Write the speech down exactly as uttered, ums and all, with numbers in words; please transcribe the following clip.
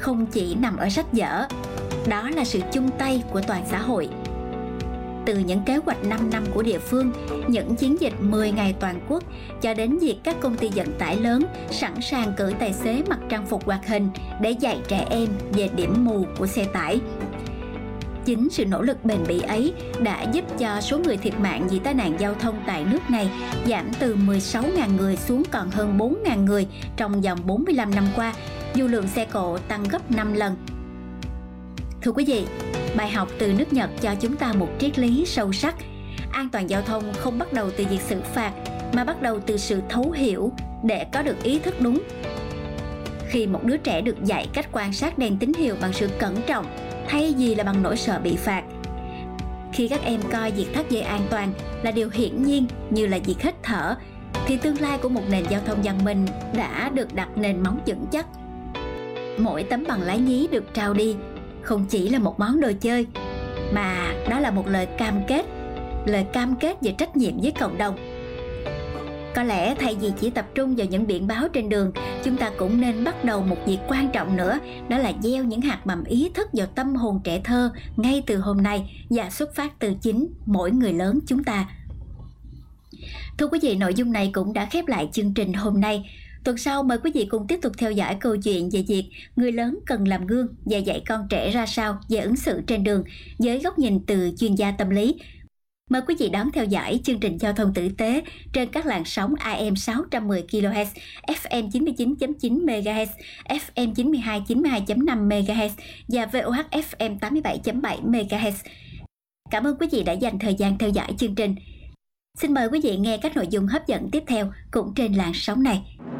không chỉ nằm ở sách vở, đó là sự chung tay của toàn xã hội. Từ những kế hoạch năm năm của địa phương, những chiến dịch mười ngày toàn quốc, cho đến việc các công ty vận tải lớn sẵn sàng cử tài xế mặc trang phục hoạt hình để dạy trẻ em về điểm mù của xe tải. Chính sự nỗ lực bền bỉ ấy đã giúp cho số người thiệt mạng vì tai nạn giao thông tại nước này giảm từ mười sáu nghìn người xuống còn hơn bốn nghìn người trong vòng bốn mươi lăm năm qua, dù lượng xe cộ tăng gấp năm lần. Thưa quý vị, bài học từ nước Nhật cho chúng ta một triết lý sâu sắc. An toàn giao thông không bắt đầu từ việc xử phạt, mà bắt đầu từ sự thấu hiểu để có được ý thức đúng. Khi một đứa trẻ được dạy cách quan sát đèn tín hiệu bằng sự cẩn trọng, thay vì là bằng nỗi sợ bị phạt. Khi các em coi việc thắt dây an toàn là điều hiển nhiên như là việc hít thở, thì tương lai của một nền giao thông văn minh đã được đặt nền móng vững chắc. Mỗi tấm bằng lái nhí được trao đi không chỉ là một món đồ chơi, mà đó là một lời cam kết, lời cam kết về trách nhiệm với cộng đồng. Có lẽ thay vì chỉ tập trung vào những biển báo trên đường, chúng ta cũng nên bắt đầu một việc quan trọng nữa, đó là gieo những hạt mầm ý thức vào tâm hồn trẻ thơ ngay từ hôm nay và xuất phát từ chính mỗi người lớn chúng ta. Thưa quý vị, nội dung này cũng đã khép lại chương trình hôm nay. Tuần sau mời quý vị cùng tiếp tục theo dõi câu chuyện về việc người lớn cần làm gương và dạy con trẻ ra sao về ứng xử trên đường với góc nhìn từ chuyên gia tâm lý. Mời quý vị đón theo dõi chương trình Giao thông tử tế trên các làn sóng A M sáu trăm mười ki lô héc, F M chín mươi chín phẩy chín mê ga héc, F M chín mươi hai phẩy chín mươi hai phẩy năm mê ga héc và V O H F M tám mươi bảy phẩy bảy mê ga héc. Cảm ơn quý vị đã dành thời gian theo dõi chương trình. Xin mời quý vị nghe các nội dung hấp dẫn tiếp theo cũng trên làn sóng này.